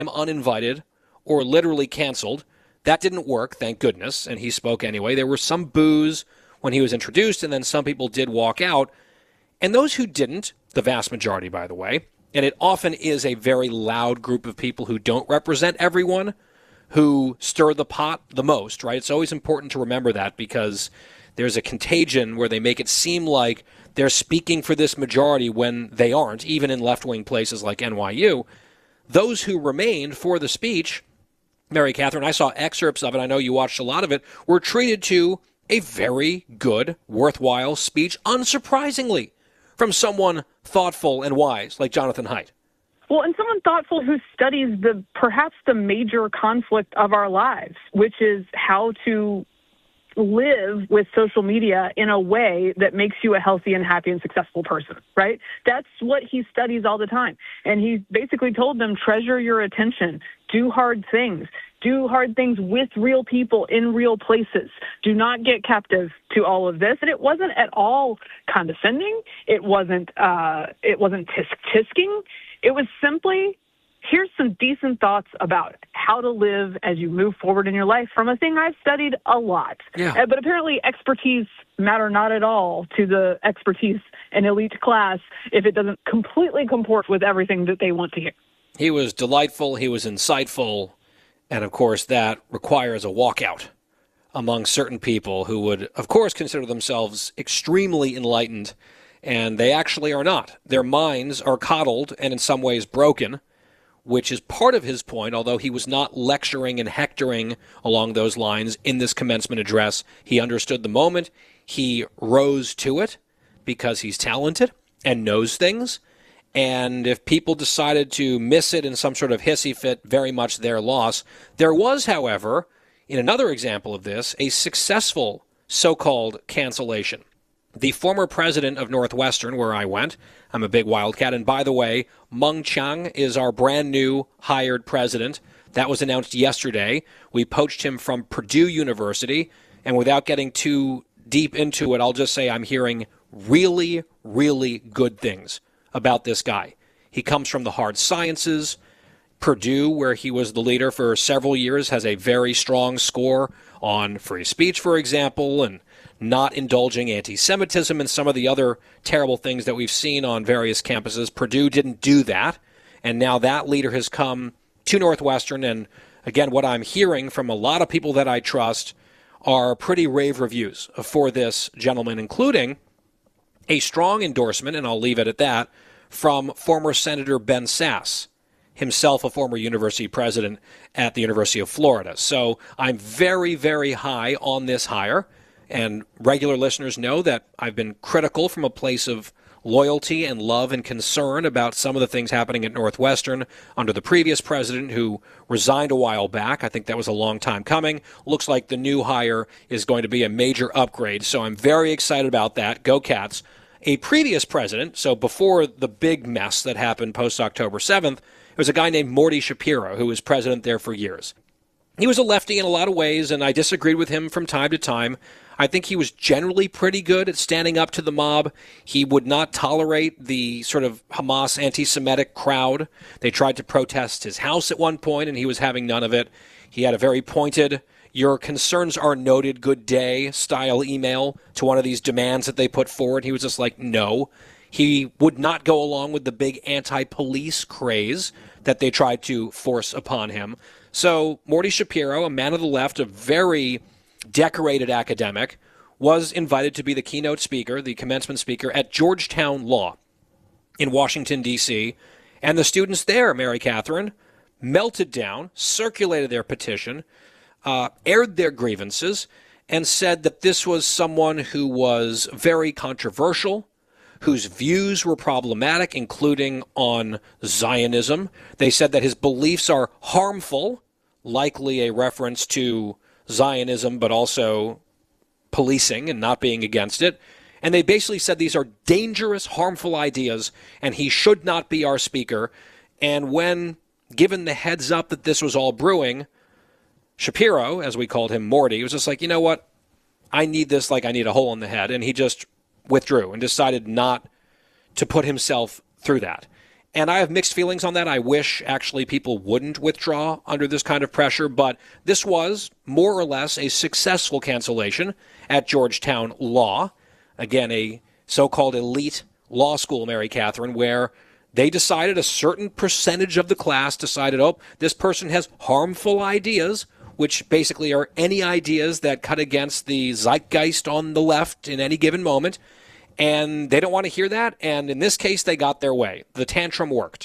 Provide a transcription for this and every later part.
uninvited or literally canceled. That didn't work, thank goodness, and he spoke anyway. There were some boos when he was introduced, and then some people did walk out. And those who didn't, the vast majority, by the way, and it often is a very loud group of people who don't represent everyone, who stir the pot the most, right? It's always important to remember that because there's a contagion where they make it seem like they're speaking for this majority when they aren't, even in left-wing places like NYU. Those who remained for the speech, Mary Catherine, I saw excerpts of it, I know you watched a lot of it, were treated to a very good, worthwhile speech, unsurprisingly, from someone thoughtful and wise like Jonathan Haidt. Well, and someone thoughtful who studies perhaps the major conflict of our lives, which is how to live with social media in a way that makes you a healthy and happy and successful person, right? That's what he studies all the time. And he basically told them, treasure your attention, do hard things with real people in real places. Do not get captive to all of this. And it wasn't at all condescending. It wasn't tisk-tisking. It was simply, here's some decent thoughts about how to live as you move forward in your life from a thing I've studied a lot. Yeah. But apparently expertise matter not at all to the expertise and elite class if it doesn't completely comport with everything that they want to hear. He was delightful. He was insightful. And, of course, that requires a walkout among certain people who would, of course, consider themselves extremely enlightened. And they actually are not. Their minds are coddled and in some ways broken, which is part of his point, although he was not lecturing and hectoring along those lines in this commencement address. He understood the moment. He rose to it because he's talented and knows things. And if people decided to miss it in some sort of hissy fit, very much their loss. There was, however, in another example of this, a successful so-called cancellation. The former president of Northwestern, where I went, I'm a big Wildcat, and by the way, Meng Chiang is our brand new hired president. That was announced yesterday. We poached him from Purdue University, and without getting too deep into it, I'll just say I'm hearing really, really good things about this guy. He comes from the hard sciences. Purdue, where he was the leader for several years, has a very strong score on free speech, for example, and not indulging anti-Semitism and some of the other terrible things that we've seen on various campuses. Purdue didn't do that, and now that leader has come to Northwestern, and again, what I'm hearing from a lot of people that I trust are pretty rave reviews for this gentleman, including a strong endorsement, and I'll leave it at that, from former Senator Ben Sasse, himself a former university president at the University of Florida. So I'm very, very high on this hire, and regular listeners know that I've been critical from a place of loyalty and love and concern about some of the things happening at Northwestern under the previous president who resigned a while back. I think that was a long time coming. Looks like the new hire is going to be a major upgrade, so I'm very excited about that. Go Cats. A previous president, so before the big mess that happened post-October 7th, it was a guy named Morty Shapiro who was president there for years. He was a lefty in a lot of ways, and I disagreed with him from time to time. I think he was generally pretty good at standing up to the mob. He would not tolerate the sort of Hamas anti-Semitic crowd. They tried to protest his house at one point, and he was having none of it. He had a very pointed, your concerns are noted, good day style email to one of these demands that they put forward. He was just like, no. He would not go along with the big anti-police craze that they tried to force upon him. So Morty Shapiro, a man of the left, a very decorated academic, was invited to be the keynote speaker, the commencement speaker at Georgetown Law in Washington, D.C., and the students there, Mary Catherine, melted down, circulated their petition, aired their grievances, and said that this was someone who was very controversial, whose views were problematic, including on Zionism. They said that his beliefs are harmful, likely a reference to Zionism, but also policing and not being against it. And they basically said these are dangerous, harmful ideas, and he should not be our speaker. And when given the heads up that this was all brewing, Shapiro, as we called him, Morty, was just like, you know what? I need this like I need a hole in the head. And he just withdrew and decided not to put himself through that. And I have mixed feelings on that. I wish actually people wouldn't withdraw under this kind of pressure, but this was more or less a successful cancellation at Georgetown Law. Again, a so-called elite law school, Mary Catherine, where they decided a certain percentage of the class decided, oh, this person has harmful ideas, which basically are any ideas that cut against the zeitgeist on the left in any given moment. And they don't want to hear that. And in this case, they got their way. The tantrum worked.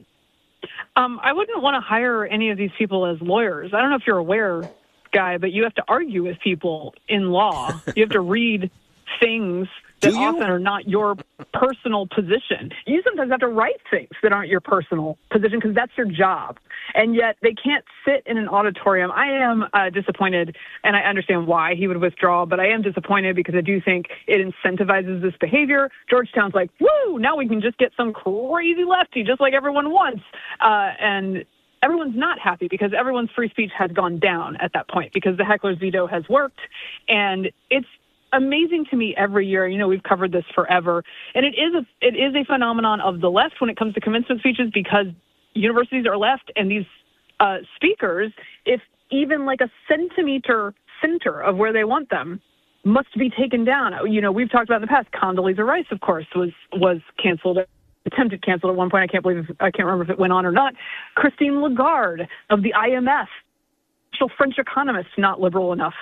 I wouldn't want to hire any of these people as lawyers. I don't know if you're aware, Guy, but you have to argue with people in law. You have to read things that often are not your personal position. You sometimes have to write things that aren't your personal position because that's your job. And yet they can't sit in an auditorium. I am disappointed, and I understand why he would withdraw, but I am disappointed because I do think it incentivizes this behavior. Georgetown's like, woo, now we can just get some crazy lefty just like everyone wants. And everyone's not happy because everyone's free speech has gone down at that point because the heckler's veto has worked. And it's amazing to me every year. You know, we've covered this forever. And it is a phenomenon of the left when it comes to commencement speeches because universities are left and these speakers, if even like a centimeter center of where they want them, must be taken down. You know, we've talked about in the past, Condoleezza Rice, of course, was canceled, attempted canceled at one point. I can't remember if it went on or not. Christine Lagarde of the IMF, French economist, not liberal enough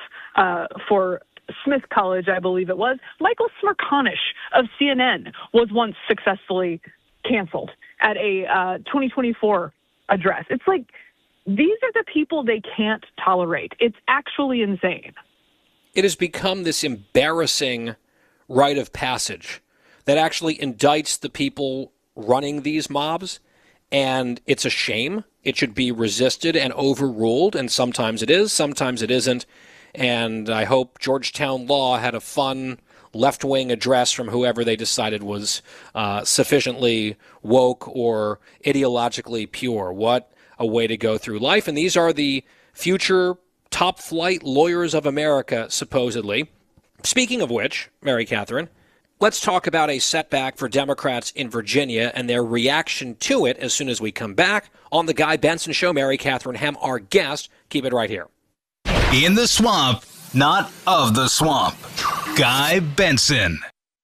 for Smith College, I believe it was. Michael Smerconish of CNN was once successfully canceled at a 2024 address. It's like, these are the people they can't tolerate. It's actually insane. It has become this embarrassing rite of passage that actually indicts the people running these mobs, and it's a shame. It should be resisted and overruled, and sometimes it is, sometimes it isn't. And I hope Georgetown Law had a fun left-wing address from whoever they decided was sufficiently woke or ideologically pure. What a way to go through life. And these are the future top-flight lawyers of America, supposedly. Speaking of which, Mary Catherine, let's talk about a setback for Democrats in Virginia and their reaction to it as soon as we come back on The Guy Benson Show. Mary Catherine Ham, our guest. Keep it right here. In the swamp, not of the swamp. Guy Benson.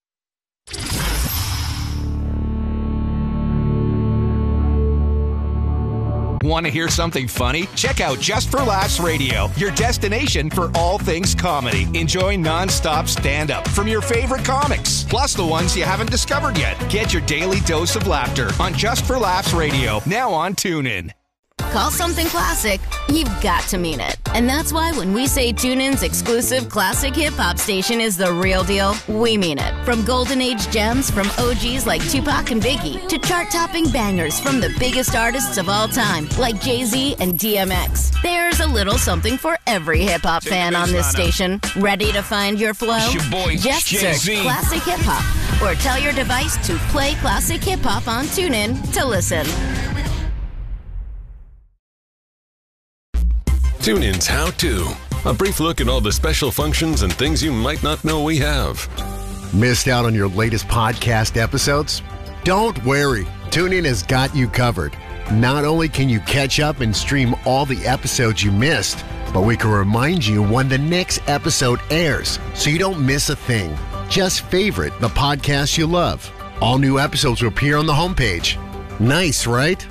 Want to hear something funny? Check out Just for Laughs Radio, your destination for all things comedy. Enjoy nonstop stand-up from your favorite comics, plus the ones you haven't discovered yet. Get your daily dose of laughter on Just for Laughs Radio, now on TuneIn. Call something classic, you've got to mean it. And that's why when we say TuneIn's exclusive classic hip-hop station is the real deal, we mean it. From golden age gems from OGs like Tupac and Biggie to chart-topping bangers from the biggest artists of all time like Jay-Z and DMX. There's a little something for every hip-hop fan on this station. Ready to find your flow? It's your boy, just Jay-Z. search Classic Hip-Hop or tell your device to play Classic Hip-Hop on TuneIn to listen. TuneIn's How To. A brief look at all the special functions and things you might not know we have. Missed out on your latest podcast episodes? Don't worry. TuneIn has got you covered. Not only can you catch up and stream all the episodes you missed, but we can remind you when the next episode airs so you don't miss a thing. Just favorite the podcast you love. All new episodes will appear on the homepage. Nice, right?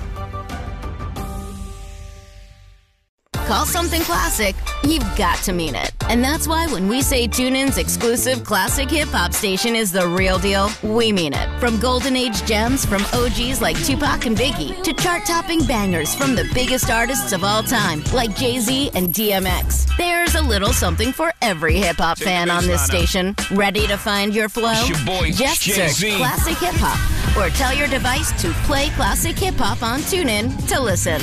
Call something classic, you've got to mean it. And that's why when we say TuneIn's exclusive classic hip-hop station is the real deal, we mean it. From golden age gems from OGs like Tupac and Biggie to chart-topping bangers from the biggest artists of all time like Jay-Z and DMX. There's a little something for every hip-hop fan on this station. Ready to find your flow? It's your boy, just Jay-Z. search Classic Hip-Hop or tell your device to play Classic Hip-Hop on TuneIn to listen.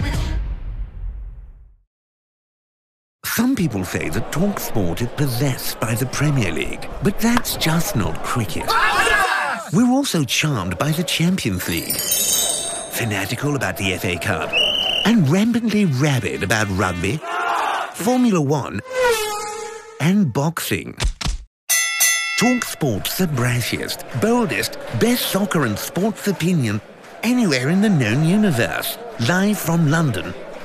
Some people say that TalkSport is possessed by the Premier League, but that's just not cricket. We're also charmed by the Champions League, fanatical about the FA Cup, and rampantly rabid about rugby, Formula One, and boxing. TalkSport's the brassiest, boldest, best soccer and sports opinion anywhere in the known universe. Live from London,